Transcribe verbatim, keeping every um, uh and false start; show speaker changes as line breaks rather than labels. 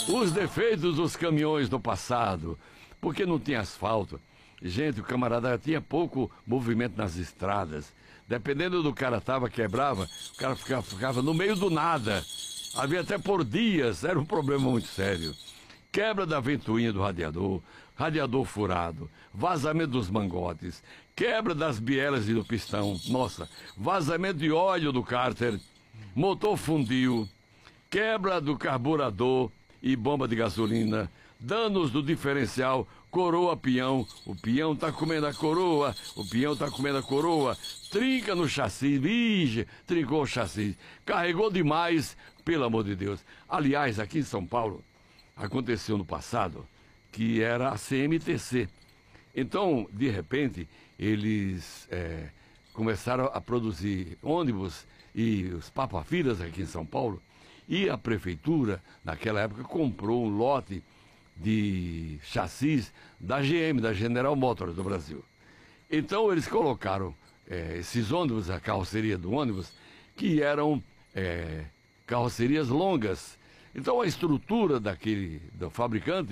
Os defeitos dos caminhões do passado, porque não tinha asfalto. Gente, o camarada tinha pouco movimento nas estradas. Dependendo do cara tava, quebrava, o cara ficava, ficava no meio do nada. Havia até por dias, era um problema muito sério. Quebra da ventoinha do radiador, radiador furado, vazamento dos mangotes, quebra das bielas e do pistão, nossa, vazamento de óleo do cárter, motor fundiu, quebra do carburador e bomba de gasolina, danos do diferencial, coroa peão, o peão tá comendo a coroa, o peão tá comendo a coroa, trinca no chassi, vige, trincou o chassi, carregou demais, pelo amor de Deus. Aliás, aqui em São Paulo, aconteceu no passado, que era a C M T C. Então, de repente, eles é, começaram a produzir ônibus e os papafiras aqui em São Paulo, e a prefeitura, naquela época, comprou um lote de chassis da G M, da General Motors do Brasil. Então eles colocaram é, esses ônibus, a carroceria do ônibus, que eram é, carrocerias longas. Então a estrutura daquele, do fabricante